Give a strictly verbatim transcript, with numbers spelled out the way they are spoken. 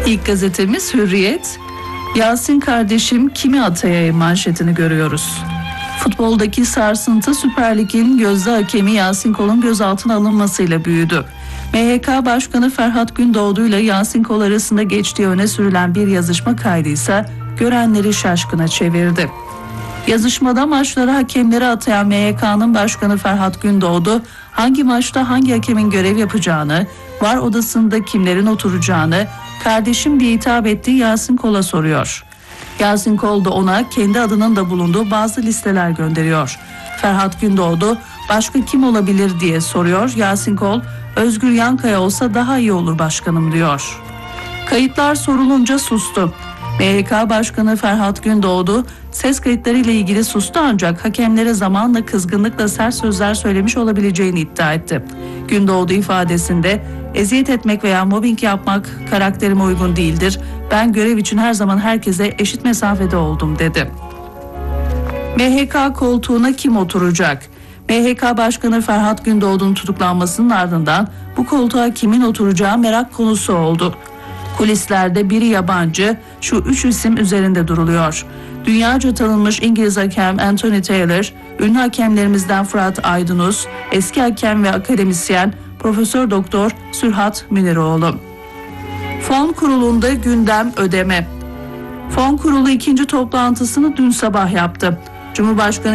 İlk gazetemiz Hürriyet. Yasin kardeşim kimi atayayım manşetini görüyoruz. Futboldaki sarsıntı Süper Lig'in gözde hakemi Yasin Kol'un gözaltına alınmasıyla büyüdü. M H K Başkanı Ferhat Gündoğdu ile Yasin Kol arasında geçtiği öne sürülen bir yazışma kaydı ise görenleri şaşkına çevirdi. Yazışmada maçları hakemlere atayan M H K'nın Başkanı Ferhat Gündoğdu hangi maçta hangi hakemin görev yapacağını, VAR odasında kimlerin oturacağını, kardeşim diye hitap ettiği Yasin Kol'a soruyor. Yasin Kol da ona kendi adının da bulunduğu bazı listeler gönderiyor. Ferhat Gündoğdu başka kim olabilir diye soruyor. Yasin Kol, Özgür Yankaya olsa daha iyi olur başkanım diyor. Kayıtlar sorulunca sustu. M H K Başkanı Ferhat Gündoğdu ses kayıtları ile ilgili sustu ancak hakemlere zamanla kızgınlıkla sert sözler söylemiş olabileceğini iddia etti. Gündoğdu ifadesinde eziyet etmek veya mobbing yapmak karakterime uygun değildir. Ben görev için her zaman herkese eşit mesafede oldum dedi. M H K koltuğuna kim oturacak? M H K Başkanı Ferhat Gündoğdu'nun tutuklanmasının ardından bu koltuğa kimin oturacağı merak konusu oldu. Kulislerde biri yabancı, şu üç isim üzerinde duruluyor. Dünyaca tanınmış İngiliz hakem Anthony Taylor, ünlü hakemlerimizden Fırat Aydınus, eski hakem ve akademisyen Profesör Doktor Sürhat Müneroğlu. Fon kurulunda gündem ödeme. Fon kurulu ikinci toplantısını dün sabah yaptı. Cumhurbaşkanı